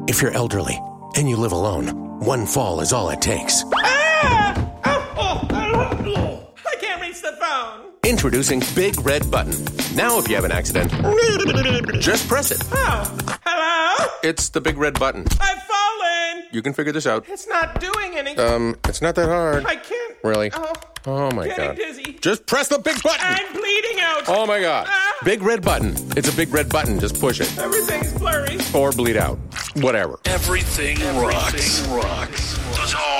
If you're elderly and you live alone, one fall is all it takes. I can't reach the phone. Introducing Big Red Button. Now if you have an accident, just press it. Oh, hello? It's the Big Red Button. I've fallen. You can figure this out. It's not doing anything. It's not that hard. I can't. Really? Oh my getting God. dizzy. Just press the big button. I'm bleeding out. Oh my God. Big Red Button. It's a big red button. Just push it. Everything's blurry. Or bleed out. Whatever. Everything rocks. Does all